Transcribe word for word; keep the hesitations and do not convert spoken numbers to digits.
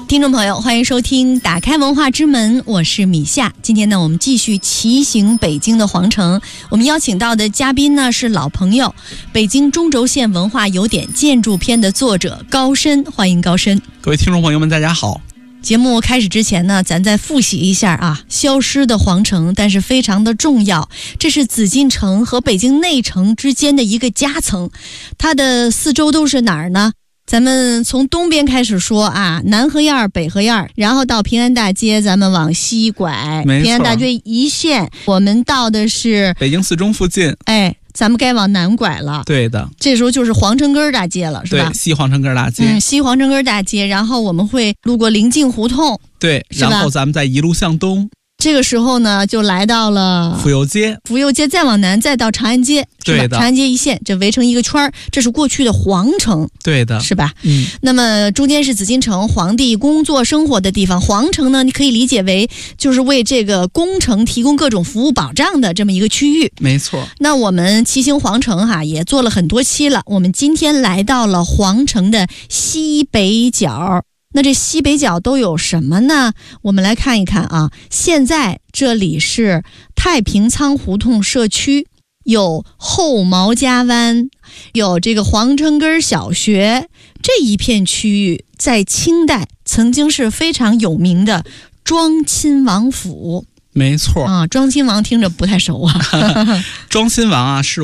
听众朋友，欢迎收听打开文化之门，我是米夏。今天呢，我们继续骑行北京的皇城。我们邀请到的嘉宾呢是老朋友，北京中轴线文化有点建筑篇的作者高深，欢迎高深。 各位听众朋友们，大家好。 节目开始之前呢，咱再复习一下啊，消失的皇城，但是非常的重要。这是紫禁城和北京内城之间的一个夹层，它的四周都是哪儿呢？咱们从东边开始说啊，南河沿、北河沿，然后到平安大街，咱们往西拐，平安大街一线，我们到的是北京四中附近。 哎，咱们该往南拐了。 对的， 这时候就是皇城根大街了，是吧？ 对，西皇城根大街。 嗯，西皇城根大街，然后我们会路过临近胡同。 对，然后咱们再一路向东。这个时候呢，就来到了府右街， 府右街再往南，再到长安街，是吧？ 对的， 长安街一线，这围成一个圈，这是过去的皇城， 对的， 是吧？ 嗯。 那么中间是紫禁城，皇帝工作生活的地方。皇城呢，你可以理解为就是为这个宫城提供各种服务保障的这么一个区域。 没错。 那我们骑行皇城哈，也做了很多期了。我们今天来到了皇城的西北角。那这西北角都有什么呢？我们来看一看啊。现在这里是太平仓胡同社区，有后毛家湾，有这个皇城根小学，这一片区域在清代曾经是非常有名的庄亲王府。 没错啊，庄亲王听着不太熟啊。 庄亲王啊，是